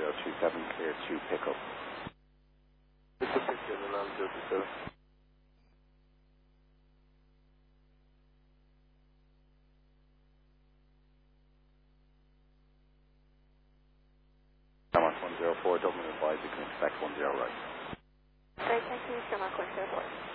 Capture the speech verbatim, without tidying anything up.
zero two seven, clear to pick up. It's a picture of the nine zero two seven. Shamrock one zero four, Dublin advised you can expect one zero right. Great, thank you, Shamrock one zero four.